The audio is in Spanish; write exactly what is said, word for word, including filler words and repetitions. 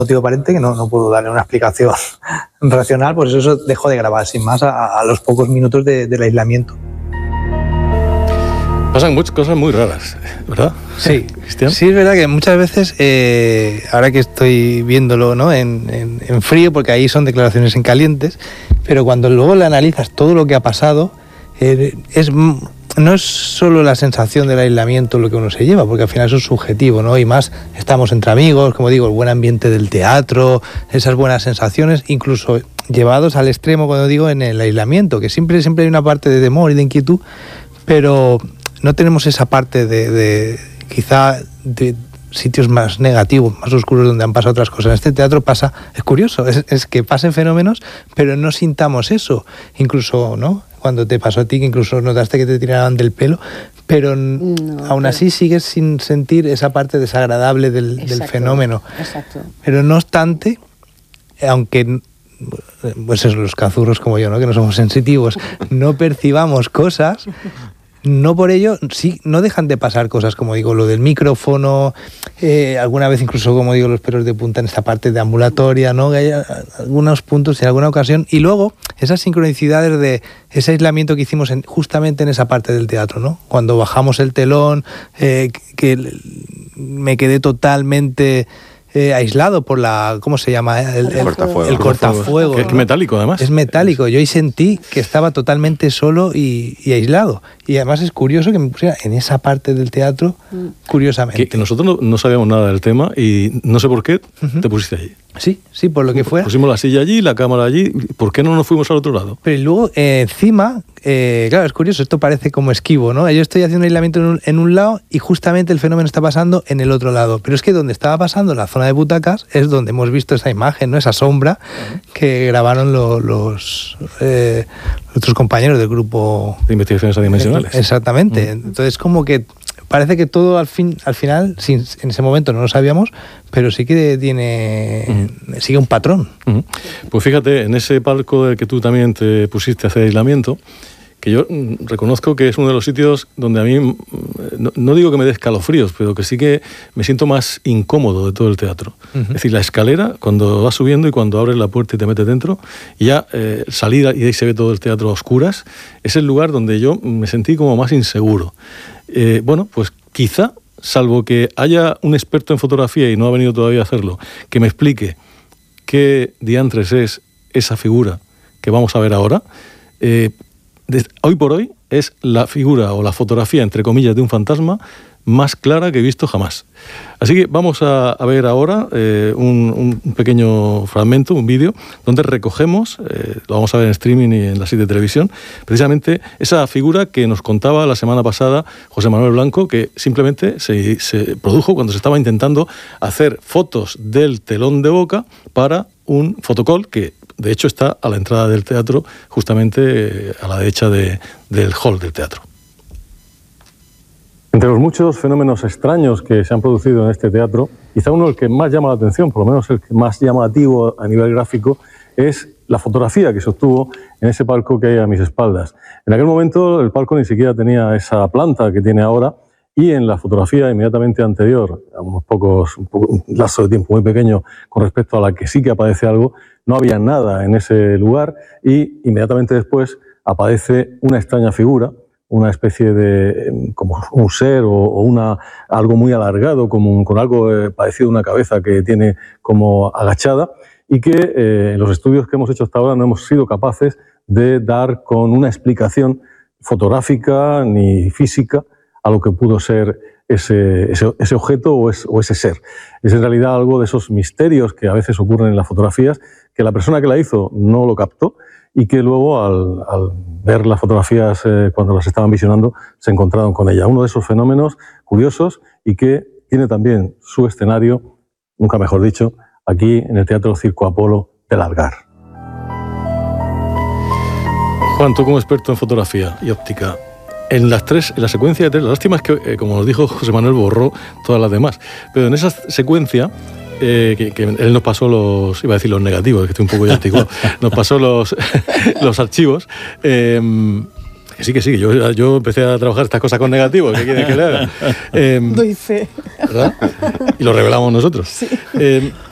motivo aparente que no, no puedo darle una explicación racional, pues eso dejó de grabar sin más a, a los pocos minutos de, del aislamiento. Pasan muchas cosas muy raras, ¿verdad? Sí, Cristian. Sí, es verdad que muchas veces, eh, ahora que estoy viéndolo, ¿no? en, en, en frío, porque ahí son declaraciones en calientes, pero cuando luego le analizas todo lo que ha pasado, eh, es... no es solo la sensación del aislamiento lo que uno se lleva, porque al final eso es subjetivo, ¿no? Y más estamos entre amigos, como digo, el buen ambiente del teatro, esas buenas sensaciones, incluso llevados al extremo, cuando digo, en el aislamiento, que siempre, siempre hay una parte de temor y de inquietud, pero no tenemos esa parte de, de quizá de sitios más negativos, más oscuros, donde han pasado otras cosas. En este teatro pasa, es curioso, es, es que pasen fenómenos, pero no sintamos eso, incluso, ¿no? Cuando te pasó a ti, que incluso notaste que te tiraban del pelo, pero no, aún así pero... sigues sin sentir esa parte desagradable del, del fenómeno. Exacto. Pero no obstante, aunque pues eso, los cazurros como yo, ¿no? Que no somos sensitivos, no percibamos cosas, no por ello, sí, no dejan de pasar cosas, como digo, lo del micrófono, eh, alguna vez incluso, como digo, los pelos de punta en esta parte de ambulatoria, ¿no? Que hay algunos puntos en alguna ocasión, y luego esas sincronicidades de ese aislamiento que hicimos en, justamente en esa parte del teatro, ¿no? Cuando bajamos el telón, eh, que me quedé totalmente... Eh, aislado por la, ¿cómo se llama? El, el, el cortafuego. El cortafuego, que es ¿no? metálico, además. Es metálico. Yo ahí sentí que estaba totalmente solo y, y aislado. Y además es curioso que me pusiera en esa parte del teatro, curiosamente. Que, que nosotros no, no sabíamos nada del tema y no sé por qué uh-huh. te pusiste allí. Sí, sí, por lo que fuera. Pusimos la silla allí, la cámara allí. ¿Por qué no nos fuimos al otro lado? Pero luego, eh, encima, eh, claro, es curioso, esto parece como esquivo, ¿no? Yo estoy haciendo aislamiento en un, en un lado y justamente el fenómeno está pasando en el otro lado. Pero es que donde estaba pasando, en la zona de butacas, es donde hemos visto esa imagen, ¿no? Esa sombra uh-huh. que grabaron lo, los eh, nuestros compañeros del grupo de investigaciones adimensionales. Exactamente. Uh-huh. Entonces, como que parece que todo al fin, al final, sin, en ese momento no lo sabíamos, pero sí que tiene uh-huh. sigue un patrón. Uh-huh. Pues fíjate, en ese palco del que tú también te pusiste a hacer aislamiento, que yo reconozco que es uno de los sitios donde a mí, no, no digo que me dé escalofríos, pero que sí que me siento más incómodo de todo el teatro. Uh-huh. Es decir, la escalera, cuando vas subiendo y cuando abres la puerta y te metes dentro, y ya eh, salir y ahí se ve todo el teatro a oscuras, es el lugar donde yo me sentí como más inseguro. Eh, bueno, pues quizá, salvo que haya un experto en fotografía y no ha venido todavía a hacerlo, que me explique qué diantres es esa figura que vamos a ver ahora, eh, hoy por hoy es la figura o la fotografía, entre comillas, de un fantasma más clara que he visto jamás. Así que vamos a, a ver ahora eh, un, un pequeño fragmento, un vídeo, donde recogemos, eh, lo vamos a ver en streaming y en la sitio de televisión, precisamente esa figura que nos contaba la semana pasada José Manuel Blanco, que simplemente se, se produjo cuando se estaba intentando hacer fotos del telón de boca para un fotocall que de hecho está a la entrada del teatro, justamente a la derecha de, del hall del teatro. Entre los muchos fenómenos extraños que se han producido en este teatro, quizá uno el que más llama la atención, por lo menos el que más llamativo a nivel gráfico, es la fotografía que se obtuvo en ese palco que hay a mis espaldas. En aquel momento el palco ni siquiera tenía esa planta que tiene ahora, y en la fotografía inmediatamente anterior, a unos pocos, un, poco, un lapso de tiempo muy pequeño con respecto a la que sí que aparece algo, no había nada en ese lugar y inmediatamente después aparece una extraña figura, una especie de, como un ser o, o una, algo muy alargado, como, con algo eh, parecido a una cabeza que tiene como agachada y que eh, en los estudios que hemos hecho hasta ahora no hemos sido capaces de dar con una explicación fotográfica ni física a lo que pudo ser ese, ese, ese objeto o, es, o ese ser. Es en realidad algo de esos misterios que a veces ocurren en las fotografías, que la persona que la hizo no lo captó y que luego al, al ver las fotografías eh, cuando las estaban visionando se encontraron con ella. Uno de esos fenómenos curiosos y que tiene también su escenario, nunca mejor dicho, aquí en el Teatro Circo Apolo del Algar. Juan, tú como experto en fotografía y óptica, en las tres, en la secuencia de tres, la lástima es que, eh, como nos dijo José Manuel, borró todas las demás, pero en esa secuencia, eh, que, que él nos pasó los, iba a decir los negativos, que estoy un poco ya anticuado, nos pasó los, los archivos, eh, que sí, que sí, yo, yo empecé a trabajar estas cosas con negativos, ¿qué quiere que le haga? Eh, Doy fe. ¿Verdad? Y lo revelamos nosotros. Sí. Eh,